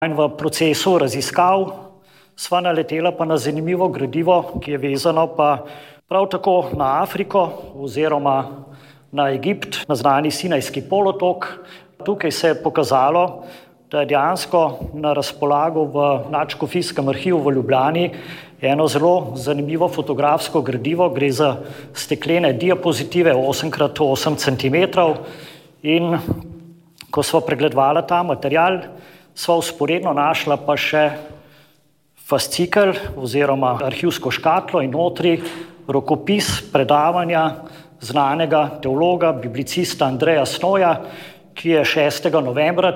In v procesu raziskav sva naletela pa na zanimivo gradivo, ki je vezano pa prav tako na Afriko oziroma na Egipt, na znani Sinajski polotok. Tukaj se je pokazalo, da je dejansko na razpolago v Nadškofijskem arhivu v Ljubljani eno zelo zanimivo fotografsko gradivo. Gre za steklene diapozitive 8x8 cm in ko sva pregledovala ta material, sva vzporedno našla pa še fascikel oziroma arhivsko škatlo in notri rokopis predavanja znanega teologa, biblicista Andreja Snoja, ki je 6. novembra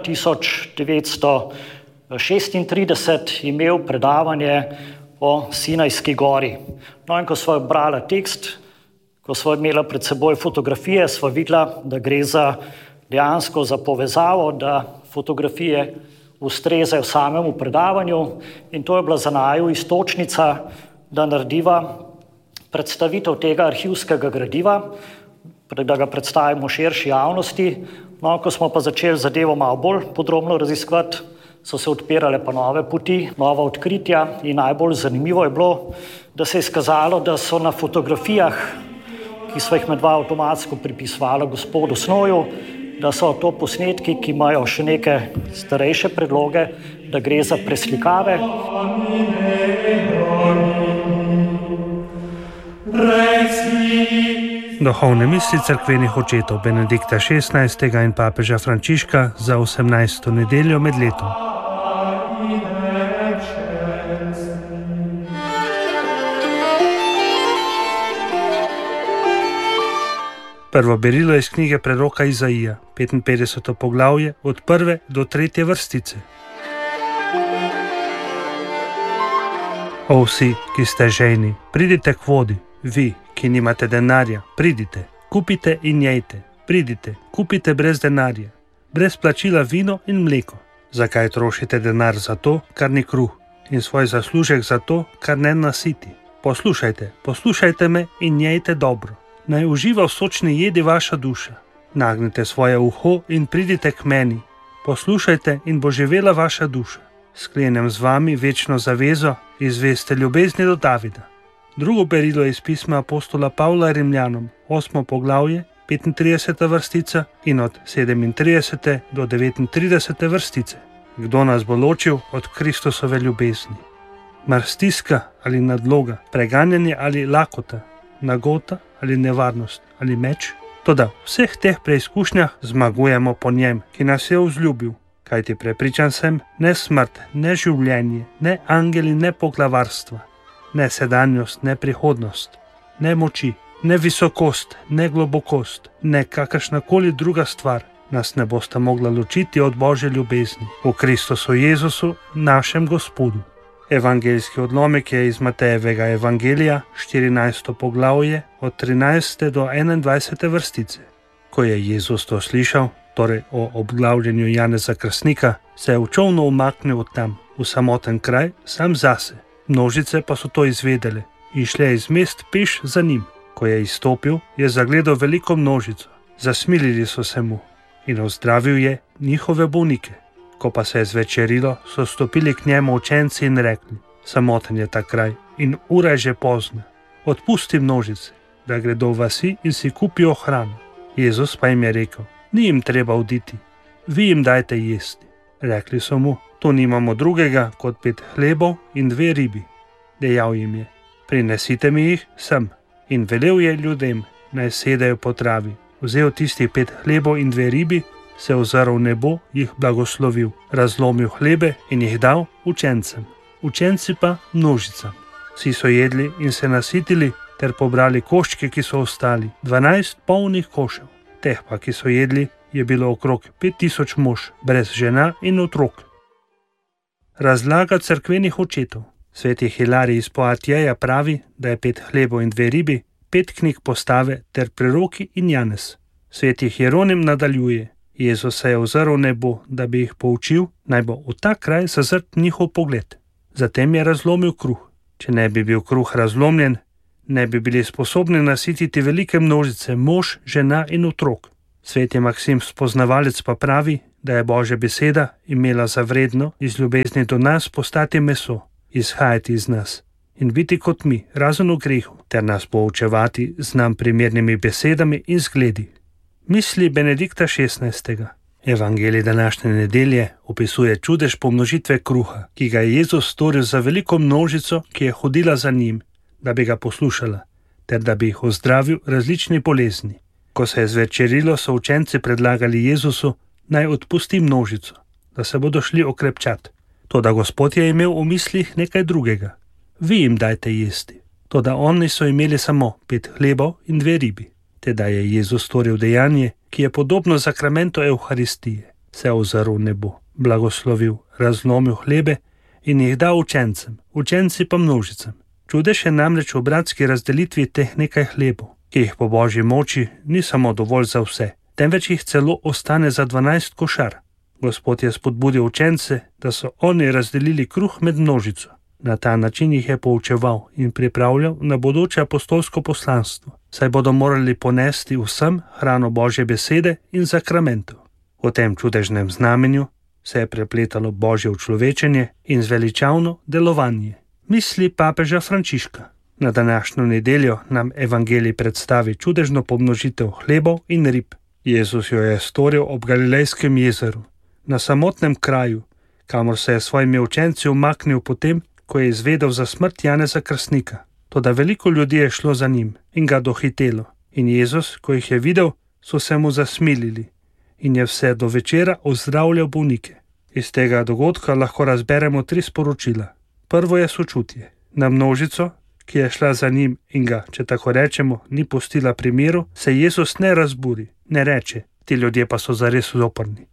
1936 imel predavanje o Sinajski gori. No, in ko sva brala tekst, ko sva imela pred seboj fotografije, sva videla, da gre dejansko za povezavo, da fotografije ustrezajo samemu predavanju in to je bila za naju iztočnica, da narediva predstavitev tega arhivskega gradiva, da ga predstavimo širši javnosti. No, ko smo pa začeli zadevo malo bolj podrobno raziskovati, so se odpirale pa nove poti, nova odkritja in najbolj zanimivo je bilo, da se je izkazalo, da so na fotografijah, ki so jih medva avtomatsko pripisovala gospodu Snoju, da so to posnetki, ki imajo še neke starejše predloge, da gre za preslikave. Duhovne misli cerkvenih očetov Benedikta XVI. In papeža Frančiška za 18. nedeljo med letom. Prvo berilo iz knjige preroka Izaija, 55. poglavje, od 1. do 3. vrstice. O vsi, ki ste žejni, pridite k vodi, vi, ki nimate denarja, pridite, kupite in jejte, pridite, kupite brez denarja, brez plačila vino in mleko. Zakaj trošite denar za to, kar ni kruh, in svoj zaslužek za to, kar ne nasiti? Poslušajte me in jejte dobro. Naj uživa v sočni jedi vaša duša. Nagnite svoje uho in pridite k meni. Poslušajte in bo živela vaša duša. Sklenem z vami večno zavezo iz veste ljubezni do Davida. Drugo berilo je iz pisma apostola Pavla Rimljanom, 8. poglavje, 35. vrstica in od 37. do 39. vrstice. Kdo nas bo ločil od Kristusove ljubezni? Mar stiska ali nadloga, preganjanje ali lakota, nagota ali nevarnost ali meč? Toda v vseh teh preizkušnjah zmagujemo po njem, ki nas je vzljubil. Kajti prepričan sem, ne smrt, ne življenje, ne angeli, ne poglavarstva, ne sedanjost, ne prihodnost, ne moči, ne visokost, ne globokost, ne kakršnakoli druga stvar nas ne bosta mogla ločiti od Božje ljubezni v Kristusu Jezusu, našem Gospodu. Evangeljski odlomek je iz Matejevega evangelija, 14. poglavje, od 13. do 21. vrstice. Ko je Jezus to slišal, torej o obglavljenju Janeza Krstnika, se je v čolnu umaknil od tam, v samoten kraj, sam zase. Množice pa so to izvedele in šle iz mest peš za njim. Ko je izstopil, je zagledal veliko množico. Zasmilili so se mu in ozdravil je njihove bolnike. Ko pa se je zvečerilo, so stopili k njemu učenci in rekli: samoten je ta kraj in ura je že pozna. Odpusti množice, da gredo v vasi in si kupijo hrano. Jezus pa jim je rekel: ni jim treba oditi, vi jim dajte jesti. Rekli so mu: tu nimamo drugega kot 5 hlebov in 2 ribi. Dejal jim je: prinesite mi jih sem. In velel je ljudem, naj sedajo po travi. Vzel tistih 5 hlebov in 2 ribi, se ozrl v nebo, jih blagoslovil, razlomil hlebe in jih dal učencem. Učenci pa množicam. Vsi so jedli in se nasitili ter pobrali koščke, ki so ostali, 12 polnih košev. Teh pa, ki so jedli, je bilo okrog 5000 mož, brez žena in otrok. Razlaga cerkvenih očetov. Sveti Hilarij iz Poatjeja pravi, da je 5 hlebov in 2 ribi, 5 knjig postave ter preroki in Janez. Sveti Hieronim nadaljuje: Jezus se je ozrl v nebo, da bi jih poučil, naj bo v ta kraj zazrt njihov pogled. Zatem je razlomil kruh. Če ne bi bil kruh razlomljen, ne bi bili sposobni nasititi velike množice mož, žena in otrok. Sveti Maksim Spoznavalec pa pravi, da je Božja beseda imela za vredno iz ljubezni do nas postati meso, izhajati iz nas in biti kot mi, razen v grehu, ter nas poučevati z nam primernimi besedami in zgledi. Misli Benedikta XVI. Evangelij današnje nedelje opisuje čudež pomnožitve kruha, ki ga je Jezus storil za veliko množico, ki je hodila za njim, da bi ga poslušala, ter da bi jih ozdravil različni bolezni. Ko se je zvečerilo, so učenci predlagali Jezusu, naj odpusti množico, da se bodo šli okrepčat. Toda Gospod je imel v mislih nekaj drugega. Vi jim dajte jesti. Toda oni so imeli samo 5 hlebov in 2 ribi. Teda je Jezus storil dejanje, ki je podobno sakramentu Evharistije. Se ozrl v nebo, blagoslovil, razlomil hlebe in jih dal učencem, učenci pa množicam. Čudež je namreč v bratski razdelitvi teh nekaj hlebov, ki jih po Božji moči ni samo dovolj za vse, temveč jih celo ostane za 12 košar. Gospod je spodbudil učence, da so oni razdelili kruh med množico. Na ta način jih je poučeval in pripravljal na bodoče apostolsko poslanstvo, saj bodo morali ponesti vsem hrano Božje besede in sakramentov. V tem čudežnem znamenju se je prepletalo Božje učlovečenje in zveličavno delovanje. Misli papeža Frančiška. Na današnjo nedeljo nam evangelij predstavi čudežno pomnožitev hlebov in rib. Jezus jo je storil ob Galilejskem jezeru, na samotnem kraju, kamor se je svojimi učenci umaknil potem, ko je izvedel za smrt Janeza Krstnika. Toda veliko ljudi je šlo za njim in ga dohitelo. In Jezus, ko jih je videl, so se mu zasmilili in je vse do večera ozdravljal bolnike. Iz tega dogodka lahko razberemo 3 sporočila. Prvo je sočutje. Na množico, ki je šla za njim in ga, če tako rečemo, ni pustila pri miru, se Jezus ne razburi, ne reče, ti ljudje pa so zares zoprni.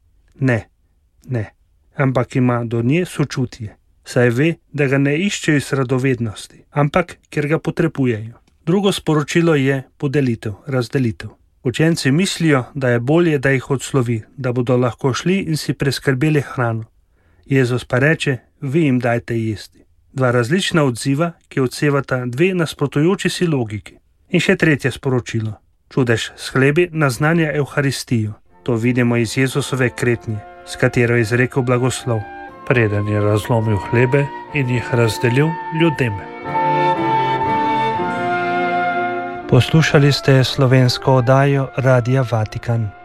Ne, ampak ima do nje sočutje. Saj ve, da ga ne iščejo iz radovednosti, ampak ker ga potrebujejo. Drugo sporočilo je podelitev, razdelitev. Učenci mislijo, da je bolje, da jih odslovi, da bodo lahko šli in si preskrbeli hrano. Jezus pa reče, vi jim dajte jesti. 2 različna odziva, ki odsevata 2 nasprotujoči si logiki. In še tretje sporočilo. Čudež s hlebi naznanja Evharistijo. To vidimo iz Jezusove kretnje, s katero je izrekel blagoslov, preden je razlomil hlebe in jih razdelil ljudem. Poslušali ste slovensko oddajo Radia Vatikan.